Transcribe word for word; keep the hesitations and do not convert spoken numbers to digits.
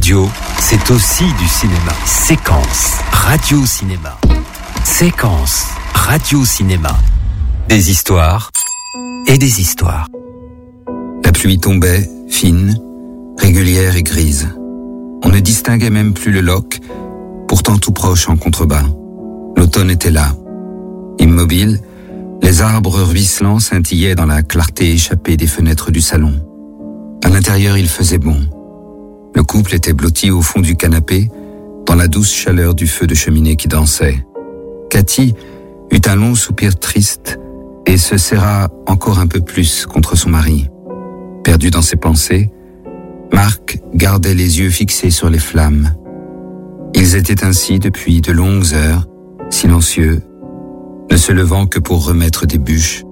radio, c'est aussi du cinéma. Séquence Radio Cinéma. Séquence Radio Cinéma. Des histoires et des histoires. La pluie tombait, fine, régulière et grise. On ne distinguait même plus le loch, pourtant tout proche en contrebas. L'automne était là. Immobile, les arbres ruisselants scintillaient dans la clarté échappée des fenêtres du salon. À l'intérieur, il faisait bon. Le couple était blotti au fond du canapé, dans la douce chaleur du feu de cheminée qui dansait. Cathy eut un long soupir triste et se serra encore un peu plus contre son mari. Perdu dans ses pensées, Marc gardait les yeux fixés sur les flammes. Ils étaient ainsi depuis de longues heures, silencieux, ne se levant que pour remettre des bûches